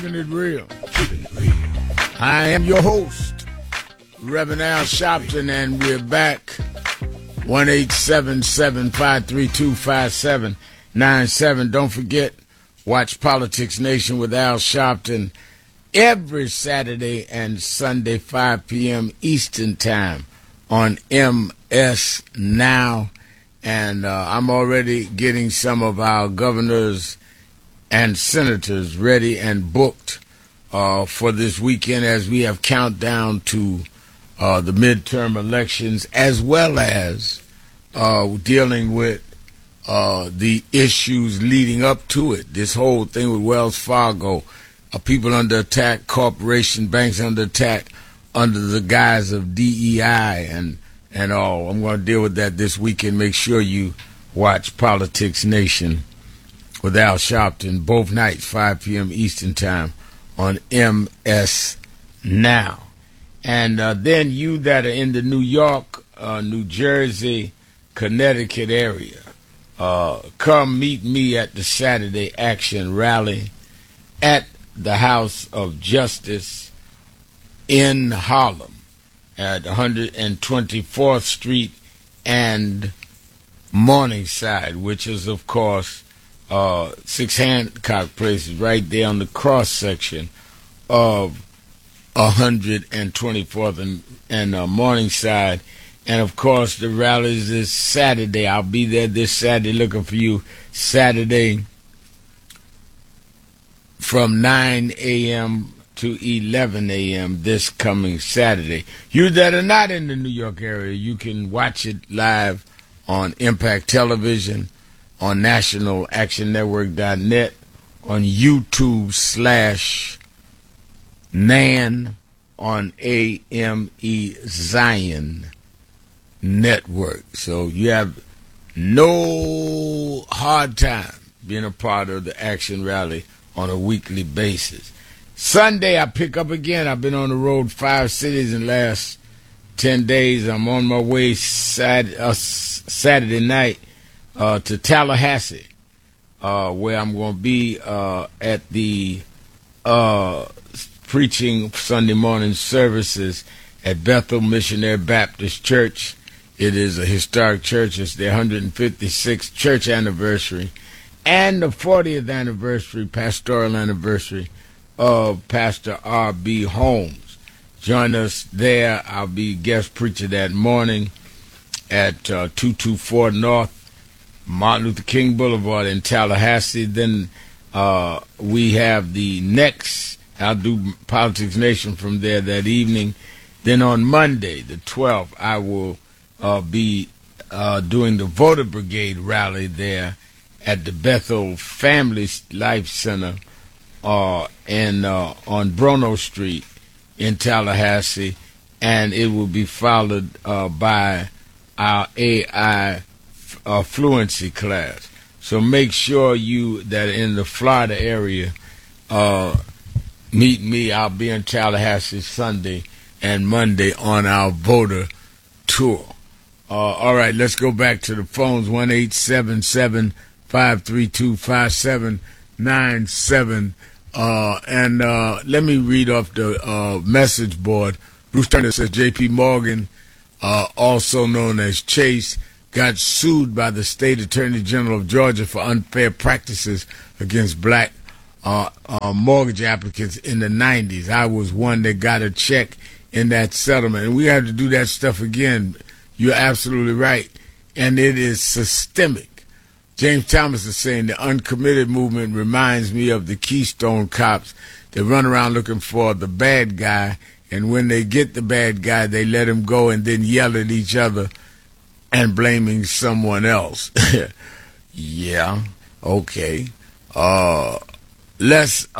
Keeping it real. I am your host, Reverend Al Sharpton, and we're back. 1-877-532-5797. Don't forget, watch Politics Nation with Al Sharpton every Saturday and Sunday, 5 p.m. Eastern Time on MS Now. And I'm already getting some of our governors and senators ready and booked for this weekend as we have countdown to the midterm elections, as well as dealing with the issues leading up to it. This whole thing with Wells Fargo, people under attack, corporation banks under attack, under the guise of DEI and all. I'm going to deal with that this weekend. Make sure you watch Politics Nation with Al Sharpton both nights, 5 p.m. Eastern Time on MS Now. And then you that are in the New York, New Jersey, Connecticut area, come meet me at the Saturday Action Rally at the House of Justice in Harlem at 124th Street and Morningside, which is, of course, 6 Hancock Place, right there on the cross section of 124th and Morningside. And, of course, the rallies this Saturday. I'll be there this Saturday looking for you. Saturday from 9 a.m. to 11 a.m. this coming Saturday. You that are not in the New York area, you can watch it live on Impact Television, on nationalactionnetwork.net, on YouTube/NAN, on AME Zion Network. So you have no hard time being a part of the Action Rally on a weekly basis. Sunday, I pick up again. I've been on the road 5 cities in the last 10 days. I'm on my way Saturday night to Tallahassee, where I'm going to be at the preaching Sunday morning services at Bethel Missionary Baptist Church. It is a historic church. It's their 156th church anniversary and the 40th anniversary, pastoral anniversary of Pastor R.B. Holmes. Join us there. I'll be guest preacher that morning at 224 North Martin Luther King Boulevard in Tallahassee. Then we have the next, I'll do Politics Nation from there that evening. Then on Monday, the 12th, I will be doing the Voter Brigade rally there at the Bethel Family Life Center on Bruno Street in Tallahassee, and it will be followed by our AI fluency class. So make sure you that are in the Florida area meet me. I'll be in Tallahassee Sunday and Monday on our voter tour. All right, let's go back to the phones. 1-877-532-5797. And let me read off the message board. Bruce Turner says J.P. Morgan, also known as Chase, got sued by the state attorney general of Georgia for unfair practices against black mortgage applicants in the 90s. I was one that got a check in that settlement. And we have to do that stuff again. You're absolutely right. And it is systemic. James Thomas is saying the uncommitted movement reminds me of the Keystone cops that run around looking for the bad guy, and when they get the bad guy, they let him go and then yell at each other and blaming someone else. Yeah, okay. Let's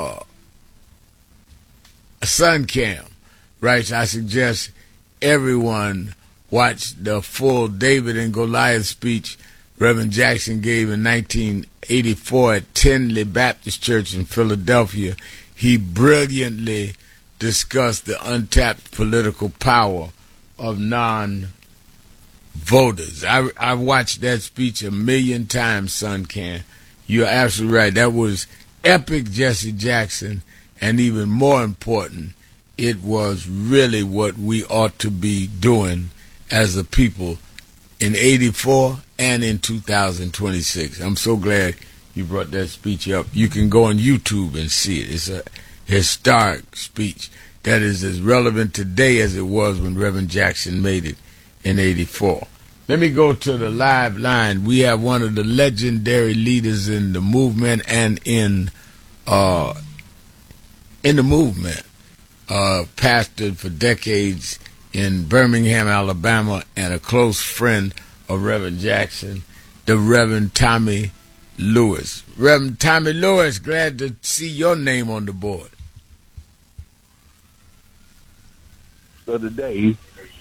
Suncam writes, I suggest everyone watch the full David and Goliath speech Reverend Jackson gave in 1984 at Tinley Baptist Church in Philadelphia. He brilliantly discussed the untapped political power of non-voters. I've watched that speech 1,000,000 times, Suncan. You're absolutely right. That was epic, Jesse Jackson. and even more important, it was really what we ought to be doing as a people in 84 and in 2026. I'm so glad you brought that speech up. You can go on YouTube and see it. It's a historic speech that is as relevant today as it was when Reverend Jackson made it in 84. Let me go to the live line. We have one of the legendary leaders in the movement and in the movement, pastored for decades in Birmingham, Alabama, and a close friend of Reverend Jackson, the Reverend Tommy Lewis. Reverend Tommy Lewis, glad to see your name on the board. So today,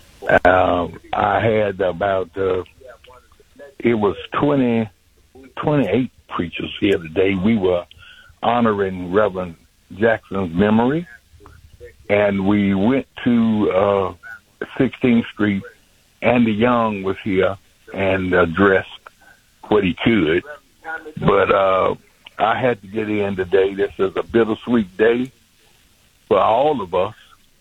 I had about, it was 28 preachers here today. We were honoring Reverend Jackson's memory, and we went to 16th Street. Andy Young was here and addressed what he could, but I had to get in today. This is a bittersweet day for all of us,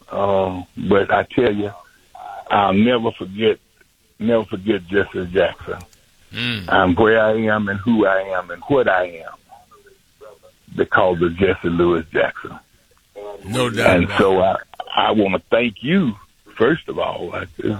but I tell you, I'll never forget Jesse Jackson. I'm where I am and who I am and what I am because of Jesse Louis Jackson. No doubt. And so I want to thank you, first of all.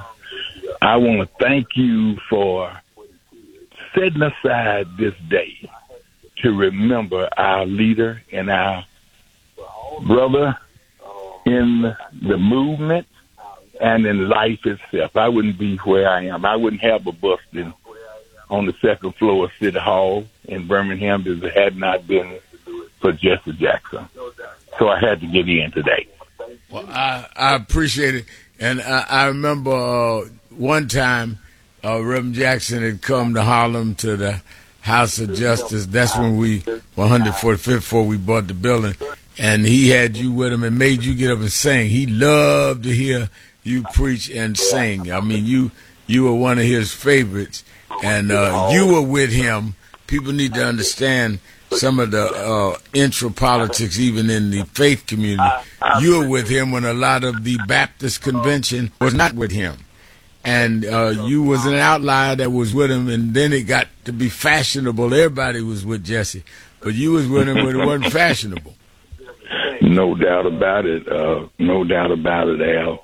I want to thank you for setting aside this day to remember our leader and our brother in the movement and in life itself. I wouldn't be where I am. I wouldn't have a busting on the second floor of City Hall in Birmingham if it had not been for Jesse Jackson. So I had to get in today. Well, I appreciate it. And I remember one time Reverend Jackson had come to Harlem to the House of Justice. That's when 145th floor, we bought the building. And he had you with him and made you get up and sing. He loved to hear you preach and sing. I mean, you were one of his favorites, and you were with him. People need to understand some of the intra-politics, even in the faith community. You were with him when a lot of the Baptist convention was not with him. And you was an outlier that was with him, and then it got to be fashionable. Everybody was with Jesse, but you was with him when it wasn't fashionable. No doubt about it. No doubt about it, Al.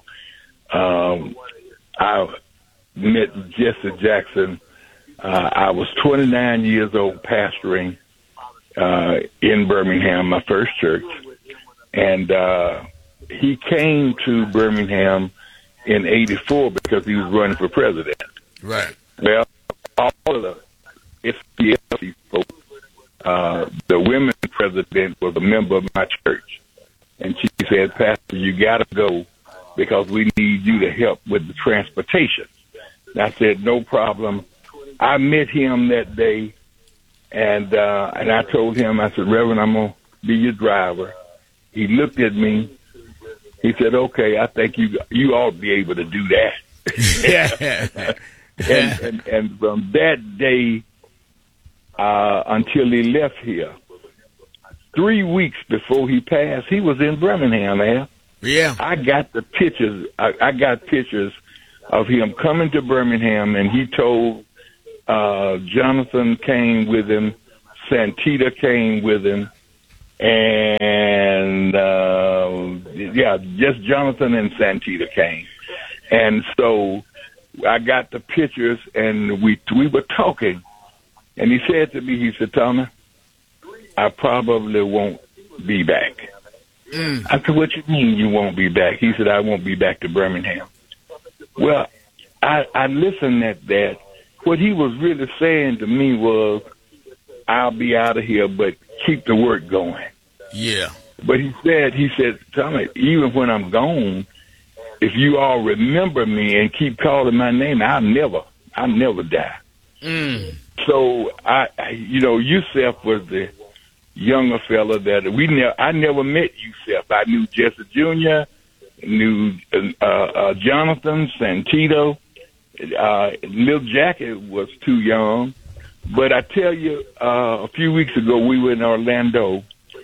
I met Jesse Jackson. I was 29 years old pastoring in Birmingham, my first church. And he came to Birmingham in 84 because he was running for president. Right. Well, all of the SPLC folks, the women president was a member of my church. And she said, Pastor, you got to go because we need you to help with the transportation. And I said, no problem. I met him that day, and I told him, I said, Reverend, I'm going to be your driver. He looked at me. He said, okay, I think you ought to be able to do that. and from that day until he left here, 3 weeks before he passed, he was in Birmingham, man. Yeah. I got the pictures. I got pictures of him coming to Birmingham, and he told Jonathan came with him, Santita came with him, and just Jonathan and Santita came. And so I got the pictures, and we were talking, and he said to me, he said, Tommy, I probably won't be back. I said, what you mean you won't be back? He said, I won't be back to Birmingham. Well, I listened at that. What he was really saying to me was, I'll be out of here, but keep the work going. Yeah. But he said, Tommy, even when I'm gone, if you all remember me and keep calling my name, I'll never die. So Yusef was the younger fella that I never met Yusef. I knew Jesse Jr., knew Jonathan, Santito. Lil Jackie was too young. But I tell you, a few weeks ago we were in Orlando,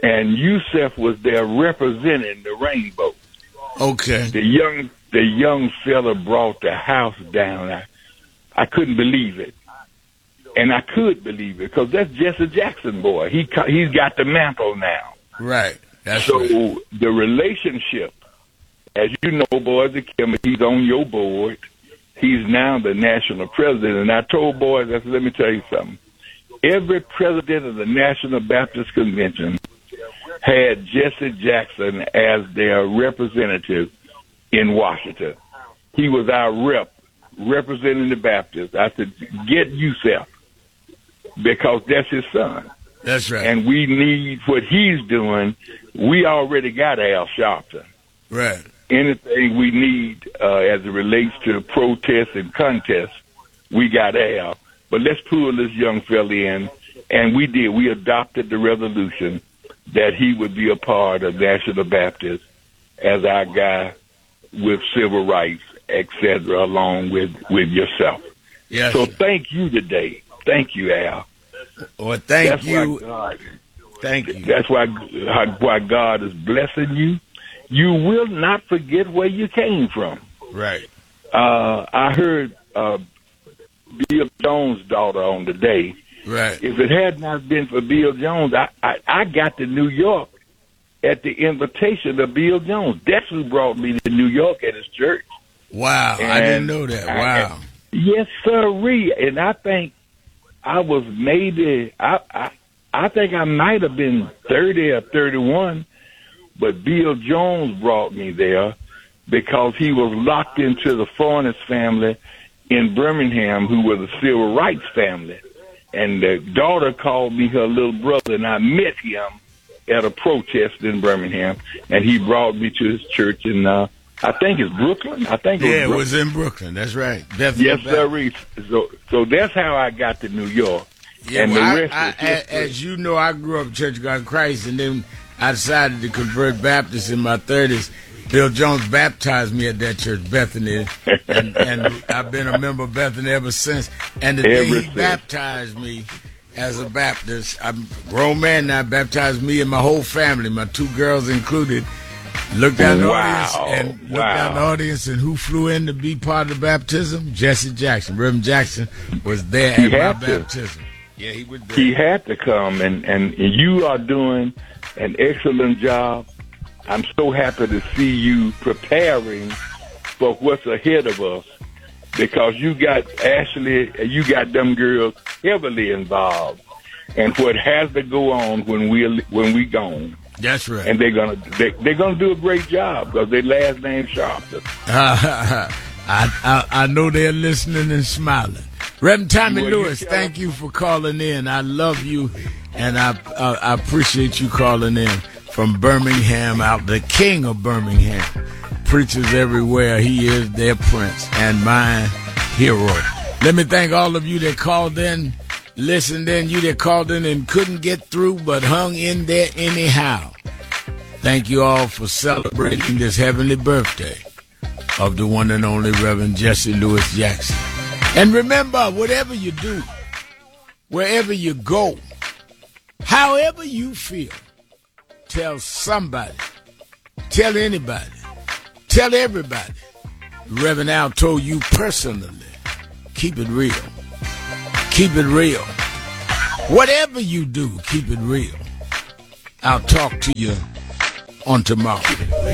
and Yusef was there representing the rainbow. Okay. The young fella brought the house down. I couldn't believe it. And I could believe it because that's Jesse Jackson, boy. He's got the mantle now. Right. That's so right. The relationship, as you know, Boys and Kim, he's on your board. He's now the national president. And I told Boys, I said, let me tell you something. Every president of the National Baptist Convention had Jesse Jackson as their representative in Washington. He was our rep, representing the Baptists. I said, get Yusef, because that's his son. That's right. And we need what he's doing. We already got Al Sharpton. Right. Anything we need as it relates to protests and contests, we got Al. But let's pull this young fella in. And we did. We adopted the resolution that he would be a part of National Baptist as our guy with civil rights, etc., along with yourself. Yes. So thank you today. Thank you, Al. Well, thank you. Thank you. That's why God is blessing you. You will not forget where you came from. Right. I heard Bill Jones' daughter on today. Right. If it had not been for Bill Jones, I got to New York at the invitation of Bill Jones. That's who brought me to New York at his church. Wow. I didn't know that. Wow. Yes, sirree. And I think I was maybe, I think I might have been 30 or 31, but Bill Jones brought me there because he was locked into the Fornes family in Birmingham, who was a civil rights family. And the daughter called me her little brother, and I met him at a protest in Birmingham, and he brought me to his church in, I think it's Brooklyn. It was in Brooklyn. That's right. Definitely. Yes, sir. So that's how I got to New York. Yeah, and well, the rest as you know, I grew up Church of God in Christ, and then I decided to convert Baptist in my 30s. Bill Jones baptized me at that church, Bethany, and I've been a member of Bethany ever since. And the day he baptized me as a Baptist, I'm a grown man now, baptized me and my whole family, my 2 girls included. Looked down the audience, and who flew in to be part of the baptism? Jesse Jackson. Reverend Jackson was there at my baptism. Yeah, he was there. He had to come, and you are doing an excellent job. I'm so happy to see you preparing for what's ahead of us, because you got Ashley, you got them girls heavily involved, and what has to go on when we gone. That's right. And they're gonna do a great job because their last name Sharpton. I know they're listening and smiling. Reverend Tommy Lewis, thank you for calling in. I love you, and I appreciate you calling in from Birmingham, out the king of Birmingham. Preachers everywhere. He is their prince and my hero. Let me thank all of you that called in, listened in, you that called in and couldn't get through but hung in there anyhow. Thank you all for celebrating this heavenly birthday of the one and only Reverend Jesse Lewis Jackson. And remember, whatever you do, wherever you go, however you feel, tell somebody, tell anybody, tell everybody. Reverend Al told you personally, keep it real. Keep it real. Whatever you do, keep it real. I'll talk to you on tomorrow.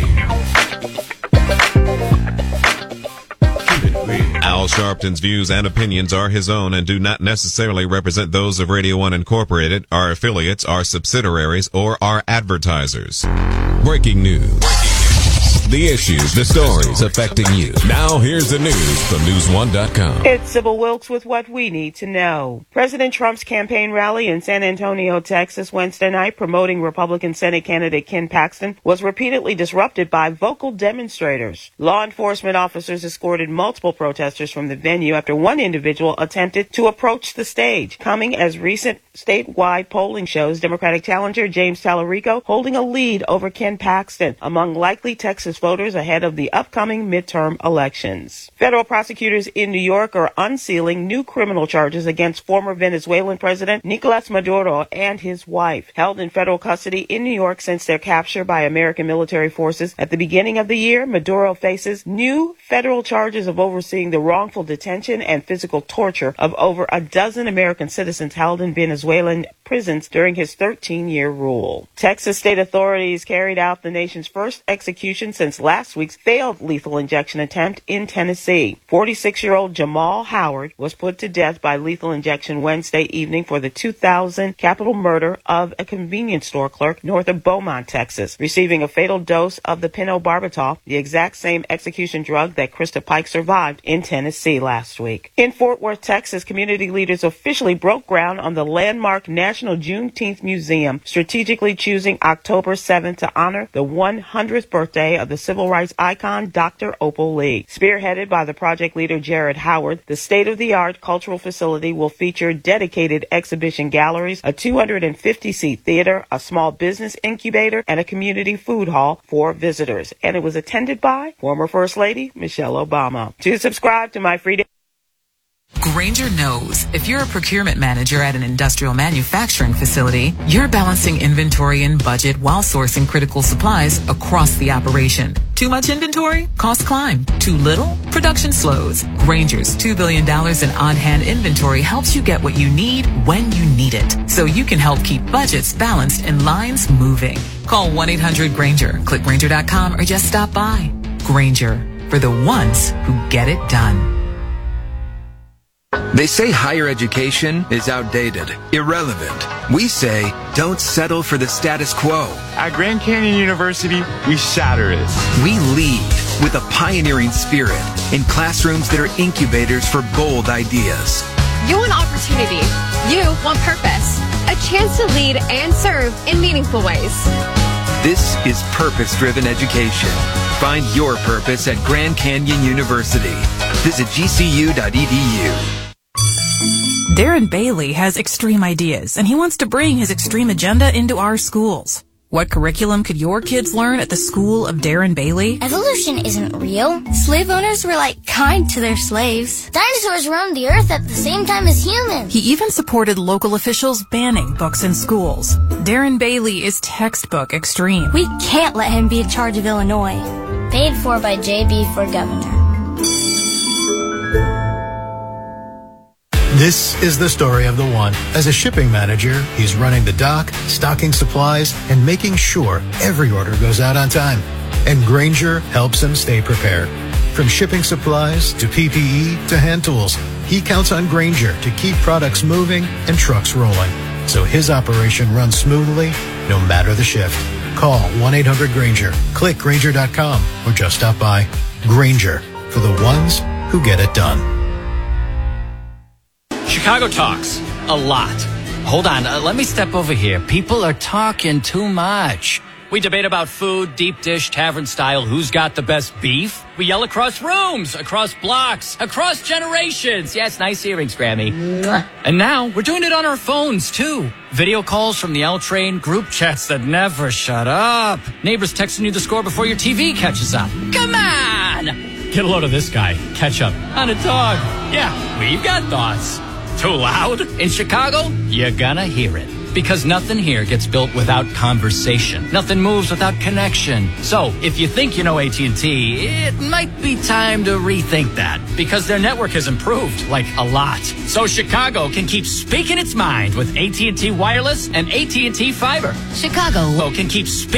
Al Sharpton's views and opinions are his own and do not necessarily represent those of Radio 1 Incorporated, our affiliates, our subsidiaries, or our advertisers. Breaking news. The issues, the stories affecting you. Now here's the news from News1.com. It's Sybil Wilkes with what we need to know. President Trump's campaign rally in San Antonio, Texas, Wednesday night, promoting Republican Senate candidate Ken Paxton, was repeatedly disrupted by vocal demonstrators. Law enforcement officers escorted multiple protesters from the venue after one individual attempted to approach the stage, coming as recent statewide polling shows Democratic challenger James Tallarico holding a lead over Ken Paxton. Among likely Texas voters ahead of the upcoming midterm elections. Federal prosecutors in New York are unsealing new criminal charges against former Venezuelan President Nicolas Maduro and his wife. Held in federal custody in New York since their capture by American military forces at the beginning of the year, Maduro faces new federal charges of overseeing the wrongful detention and physical torture of over a dozen American citizens held in Venezuelan prisons during his 13-year rule. Texas state authorities carried out the nation's first execution since last week's failed lethal injection attempt in Tennessee. 46-year-old Jamal Howard was put to death by lethal injection Wednesday evening for the 2000 capital murder of a convenience store clerk north of Beaumont, Texas, receiving a fatal dose of the phenobarbital, the exact same execution drug that Krista Pike survived in Tennessee last week. In Fort Worth, Texas, community leaders officially broke ground on the landmark National Juneteenth Museum, strategically choosing October 7th to honor the 100th birthday of the civil rights icon Dr. Opal Lee. Spearheaded by the project leader Jared Howard, the state-of-the-art cultural facility will feature dedicated exhibition galleries, a 250-seat theater, a small business incubator, and a community food hall for visitors. And it was attended by former First Lady Michelle Obama. To subscribe to My Freedom. Grainger knows if you're a procurement manager at an industrial manufacturing facility, you're balancing inventory and budget while sourcing critical supplies across the operation. Too much inventory? Costs climb. Too little? Production slows. Grainger's $2 billion in on-hand inventory helps you get what you need when you need it, so you can help keep budgets balanced and lines moving. Call 1-800-GRAINGER, click Grainger.com, or just stop by. Grainger, for the ones who get it done. They say higher education is outdated, irrelevant. We say don't settle for the status quo. At Grand Canyon University, we shatter it. We lead with a pioneering spirit in classrooms that are incubators for bold ideas. You want opportunity. You want purpose. A chance to lead and serve in meaningful ways. This is purpose-driven education. Find your purpose at Grand Canyon University. Visit gcu.edu. Darren Bailey has extreme ideas, and he wants to bring his extreme agenda into our schools. What curriculum could your kids learn at the school of Darren Bailey? Evolution isn't real. Slave owners were kind to their slaves. Dinosaurs roamed the earth at the same time as humans. He even supported local officials banning books in schools. Darren Bailey is textbook extreme. We can't let him be in charge of Illinois. Paid for by JB for governor. This is the story of the one. As a shipping manager, he's running the dock, stocking supplies, and making sure every order goes out on time. And Grainger helps him stay prepared. From shipping supplies to PPE to hand tools, he counts on Grainger to keep products moving and trucks rolling, so his operation runs smoothly no matter the shift. Call 1-800-GRAINGER, click Grainger.com, or just stop by. Grainger, for the ones who get it done. Chicago talks a lot. Hold on, let me step over here. People are talking too much. We debate about food, deep dish, tavern style, who's got the best beef. We yell across rooms, across blocks, across generations. Yes, nice earrings, Grammy. And now we're doing it on our phones, too. Video calls from the L train, group chats that never shut up. Neighbors texting you the score before your TV catches up. Come on! Get a load of this guy. Catch up on a dog. Yeah, we've got thoughts. Too loud? In Chicago, you're gonna hear it. Because nothing here gets built without conversation. Nothing moves without connection. So, if you think you know AT&T, it might be time to rethink that. Because their network has improved, a lot. So Chicago can keep speaking its mind with AT&T Wireless and AT&T Fiber. Chicago can keep speaking